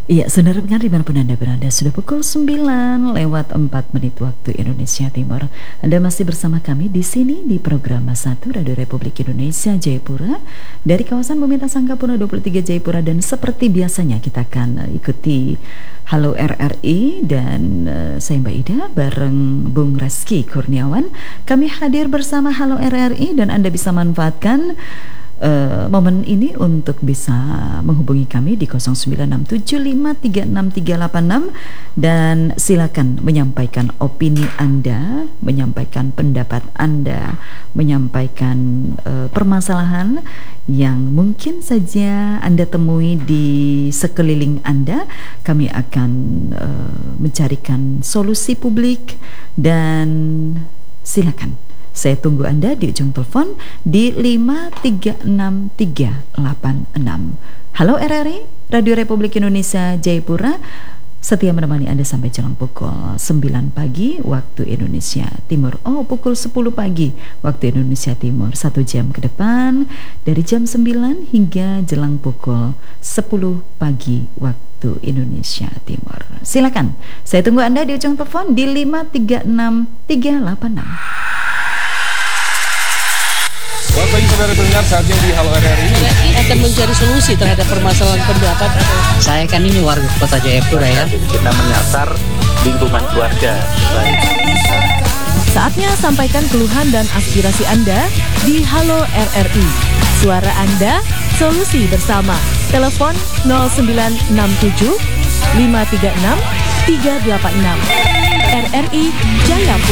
Iya, saudara pendengar dimanapun Anda berada, sudah pukul 9 lewat 4 menit waktu Indonesia Timur. Anda masih bersama kami di sini di program Satu Radio Republik Indonesia Jayapura dari kawasan Bumi Sangkapura 23 Jayapura, dan seperti biasanya kita akan ikuti Halo RRI dan saya Mbak Ida bareng Bung Reski Kurniawan. Kami hadir bersama Halo RRI dan Anda bisa manfaatkan momen ini untuk bisa menghubungi kami di 0967536386 dan silakan menyampaikan opini Anda, menyampaikan pendapat Anda, menyampaikan permasalahan yang mungkin saja Anda temui di sekeliling Anda. Kami akan mencarikan solusi publik dan silakan. Saya tunggu Anda di ujung telepon di 5363866. Halo RRI, Radio Republik Indonesia Jayapura, setia menemani Anda sampai jelang pukul 9 pagi waktu Indonesia Timur. Oh, pukul 10 pagi waktu Indonesia Timur. 1 jam ke depan dari jam 9 hingga jelang pukul 10 pagi waktu Indonesia Timur. Silakan, saya tunggu Anda di ujung telepon di 5363866. Selamat pagi saudara pendengar, saatnya di Halo RRI akan mencari solusi terhadap permasalahan pendapat. Saya kan ini warga kota Jayapura ya. Kita menyasar lingkungan keluarga. Saatnya sampaikan keluhan dan aspirasi Anda di Halo RRI. Suara Anda, solusi bersama. Telepon 0967 536 386. RRI Jayapura.